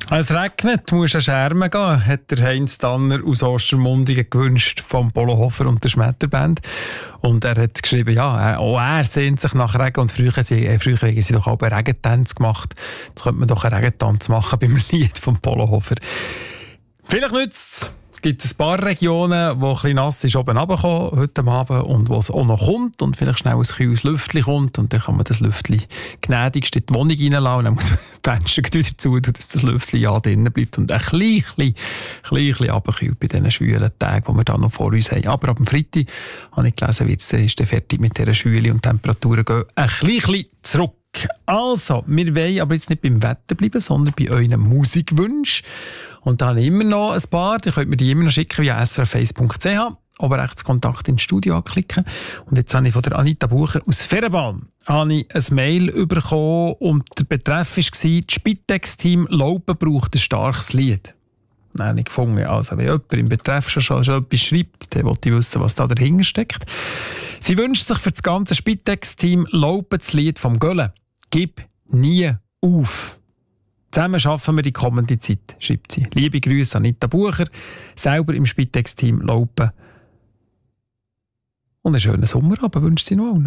Es regnet, du musst an Schermen gehen, hat der Heinz Tanner aus Ostermundigen gewünscht vom Polohofer und der Schmetterband. Und er hat geschrieben, ja, auch er sehnt sich nach Regen. Und früher haben sie doch auch einen Regentanz gemacht. Jetzt könnte man doch einen Regentanz machen beim Lied vom Polohofer. Vielleicht nützt es. Es gibt ein paar Regionen, wo ein bisschen nass ist oben runtergekommen heute Abend und wo es auch noch kommt und vielleicht schnell ein kühles Lüftchen kommt und dann kann man das Lüftchen gnädigst in die Wohnung reinlassen und dann muss man die Fenster wieder zu, dass das Lüftchen ja drinnen bleibt und ein bisschen runterkühlt bei diesen schwülen Tagen, die wir da noch vor uns haben. Aber ab dem Freitag, habe ich gelesen, ist dann fertig mit dieser Schwüle und Temperaturen gehen ein bisschen zurück. Also, wir wollen aber jetzt nicht beim Wetter bleiben, sondern bei euren Musikwünschen. Und da habe ich immer noch ein paar, die könnt mir die immer noch schicken via srf1.ch, aber rechts Kontakt ins Studio anklicken. Und jetzt habe ich von der Anita Bucher aus Ferenbalm ein Mail bekommen und der Betreff war, das Spitex-Team Laupen braucht ein starkes Lied. Nein, nicht gefunden. Also, wenn jemand im Betreff schon etwas schreibt, dann wollte ich wissen, was da dahinter steckt. Sie wünscht sich für das ganze Spitex-Team Laupen das Lied vom Göllen. Gib nie auf. Zusammen schaffen wir die kommende Zeit, schreibt sie. Liebe Grüße Anita Bucher, selber im Spitex-Team Laupen. Und einen schönen Sommerabend wünscht sie noch allen.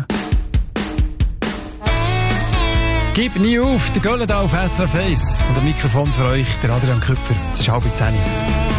Gib nie auf, der Göllen da auf SRF 1. Und am Mikrofon für euch, der Adrian Küpfer. Es ist 9:30.